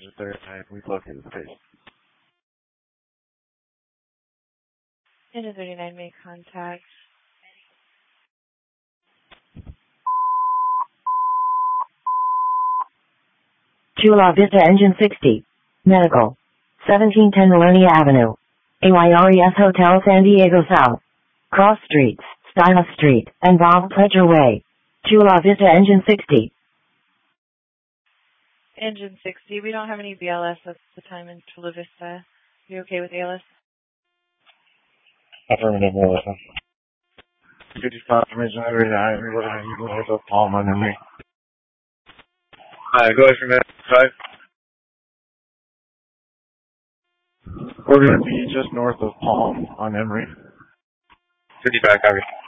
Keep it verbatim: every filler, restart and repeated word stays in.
engine thirty-nine, we've located the patient. Engine thirty-nine, make contact. Chula Vista Engine sixty. Medical. seventeen ten Millennia Avenue. A Y R E S Hotel San Diego South. Cross Streets, Stylus Street, and Bob Pledger Way. Chula Vista Engine sixty. Engine sixty, we don't have any B L S at the time in Chula Vista. You okay with A L S? Affirmative, Melissa. fifty-five from engine thirty-nine, we're looking at you north of Palm on Emory. Alright, go ahead from that five. We're going to be just north of Palm on Emory. fifty-five, copy.